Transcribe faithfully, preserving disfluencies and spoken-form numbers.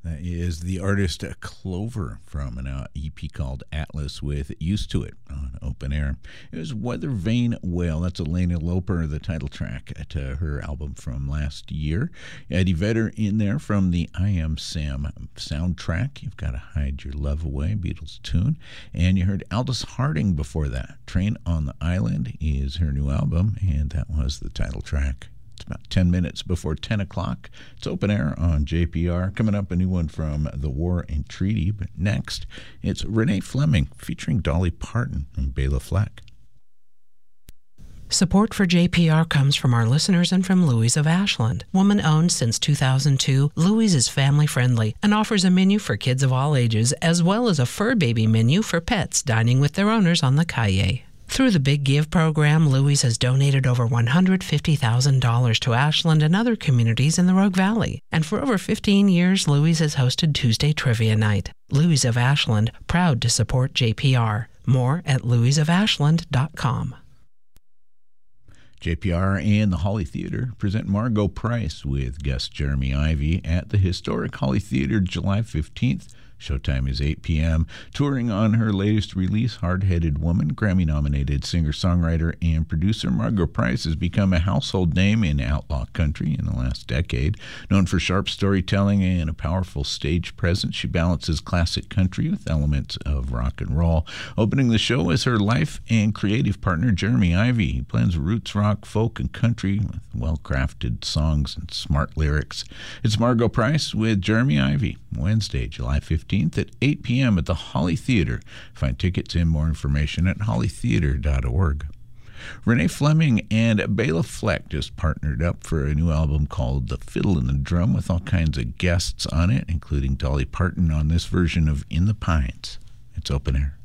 That is the artist Clover from an uh, E P called Atlas with Used to It on Open Air. It was Weather Vane Whale. That's Elena Loper, the title track to her album from last year. Eddie Vedder in there from the I Am Sam soundtrack. You've Got to Hide Your Love Away, Beatles tune. And you heard Aldous Harding before that. Train on the Island is her new album, and that was the title track. It's about ten minutes before ten o'clock. It's Open Air on J P R. Coming up, a new one from The War and Treaty. But next, it's Renee Fleming featuring Dolly Parton and Bela Fleck. Support for J P R comes from our listeners and from Louise of Ashland. Woman-owned since two thousand two, Louise is family-friendly and offers a menu for kids of all ages, as well as a fur baby menu for pets dining with their owners on the calle. Through the Big Give program, Louise has donated over one hundred fifty thousand dollars to Ashland and other communities in the Rogue Valley. And for over fifteen years, Louise has hosted Tuesday Trivia Night. Louise of Ashland, proud to support J P R. More at louise of ashland dot com. J P R and the Holly Theater present Margot Price with guest Jeremy Ivy at the historic Holly Theater July fifteenth. Showtime is eight p.m. Touring on her latest release, Hard-Headed Woman, Grammy-nominated singer-songwriter and producer Margot Price has become a household name in outlaw country in the last decade. Known for sharp storytelling and a powerful stage presence, she balances classic country with elements of rock and roll. Opening the show is her life and creative partner, Jeremy Ivy. He blends roots rock, folk, and country with well-crafted songs and smart lyrics. It's Margot Price with Jeremy Ivy, Wednesday, July fifteenth at eight p.m. at the Holly Theater. Find tickets and more information at holly theater dot org. Renee Fleming and Bela Fleck just partnered up for a new album called The Fiddle and the Drum with all kinds of guests on it, including Dolly Parton on this version of In the Pines. It's Open Air.